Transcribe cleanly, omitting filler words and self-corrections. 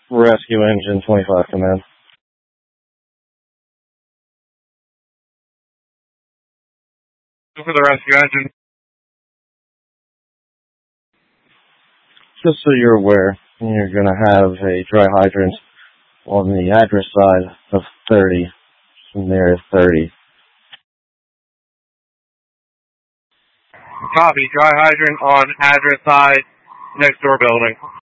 Rescue Engine 25 command. For the rescue engine. Just so you're aware, you're going to have a dry hydrant on the address side of 30, from there is 30. Copy. Dry hydrant on address side, next door building.